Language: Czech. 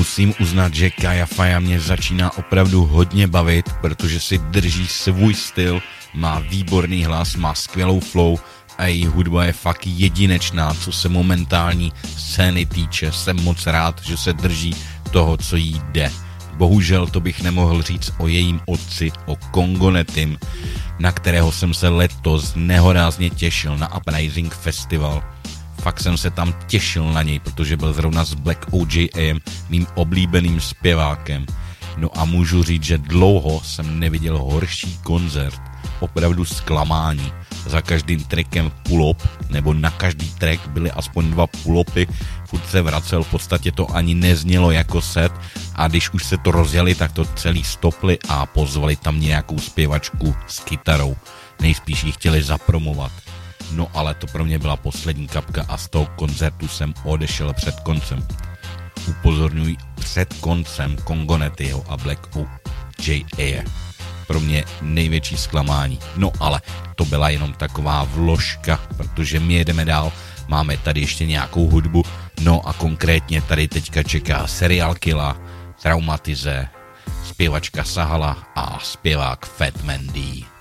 musím uznat, že Kaya Faya mě začíná opravdu hodně bavit, protože si drží svůj styl, má výborný hlas, má skvělou flow a její hudba je fakt jedinečná, co se momentální scény týče. Jsem moc rád, že se drží toho, co jí jde. Bohužel to bych nemohl říct o jejím otci, o Kongo Netim, na kterého jsem se letos nehorázně těšil na Uprising Festival. Fakt jsem se tam těšil na něj, protože byl zrovna s Black OJM, mým oblíbeným zpěvákem. No a můžu říct, že dlouho jsem neviděl horší koncert. Opravdu zklamání. Za každým trackem pull-up, nebo na každý track byly aspoň 2 pull-upy, furt se vracel, v podstatě to ani neznělo jako set a když už se to rozjeli, tak to celý stopli a pozvali tam nějakou zpěvačku s kytarou. Nejspíš ji chtěli zapromovat. No ale to pro mě byla poslední kapka a z toho koncertu jsem odešel před koncem. Upozorňuji, před koncem Kongo Netyho a Black OJA. Pro mě největší zklamání. No ale to byla jenom taková vložka, protože my jedeme dál, máme tady ještě nějakou hudbu, no a konkrétně tady teďka čeká Serial Killa, Traumatize, zpěvačka Sahala a zpěvák Fat Man D.